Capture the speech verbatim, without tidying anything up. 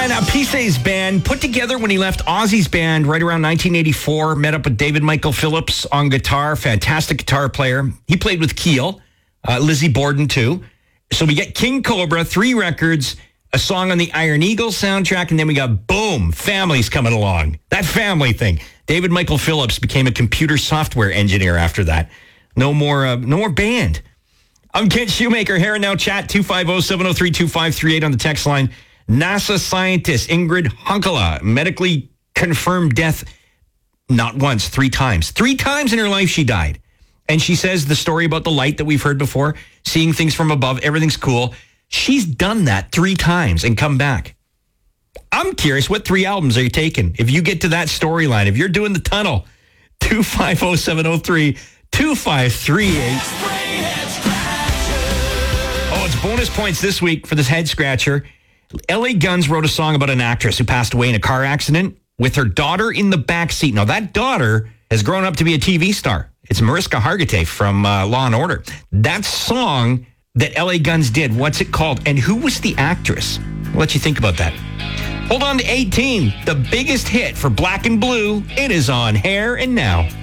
And uh, Pisse's band put together when he left Ozzy's band right around nineteen eighty-four, met up with David Michael Phillips on guitar, fantastic guitar player. He played with Keel, uh, Lizzie Borden too. So we get King Cobra, three records, a song on the Iron Eagle soundtrack, and then we got, boom, Family's coming along. That Family thing. David Michael Phillips became a computer software engineer after that. No more, uh, no more band. I'm Kent Shoemaker. Here and now chat, two five zero, seven zero three, two five three eight on the text line. NASA scientist Ingrid Hunkala, medically confirmed death not once, three times. Three times in her life she died. And she says the story about the light that we've heard before, seeing things from above, everything's cool. She's done that three times and come back. I'm curious, what three albums are you taking? If you get to that storyline, if you're doing the tunnel, two five zero, seven zero three, two five three eight. Oh, it's bonus points this week for this head scratcher. L A Guns wrote a song about an actress who passed away in a car accident with her daughter in the back seat. Now, that daughter has grown up to be a T V star. It's Mariska Hargitay from uh, Law and Order. That song that L A Guns did, what's it called? And who was the actress? I'll let you think about that. Hold on to eighteen. The biggest hit for Black and Blue. It is on Hair and Now.